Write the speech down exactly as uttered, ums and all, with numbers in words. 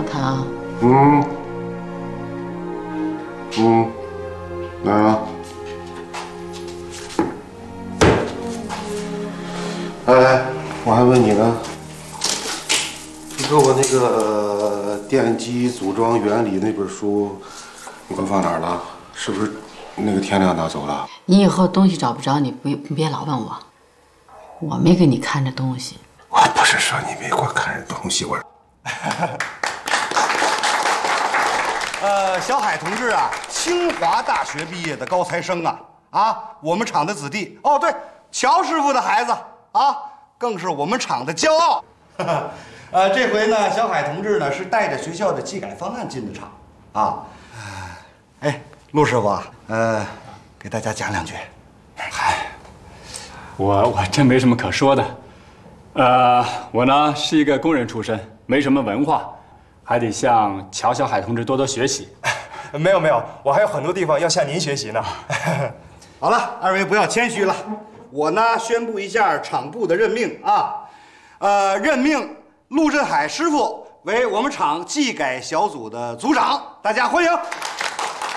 他。 嗯。嗯。来啊。哎，我还问你呢，你说我那个《电机组装原理》那本书，你给我放哪儿了？是不是那个天亮拿走了？ 你以后东西找不着，你不你别老问我，我没给你看着东西。 我不是说你没给我看着东西，我。 呃，小海同志啊，清华大学毕业的高材生啊，啊，我们厂的子弟。哦，对，乔师傅的孩子啊，更是我们厂的骄傲。呃，这回呢，小海同志呢是带着学校的技改方案进的厂啊。哎，陆师傅啊，呃，给大家讲两句。 嗨，我我真没什么可说的。呃，我呢是一个工人出身，没什么文化。还得向乔小海同志多多学习。 没有没有，我还有很多地方要向您学习呢。 好了，二位不要谦虚了。我呢宣布一下厂部的任命啊，呃，任命陆振海师傅为我们厂技改小组的组长，大家欢迎。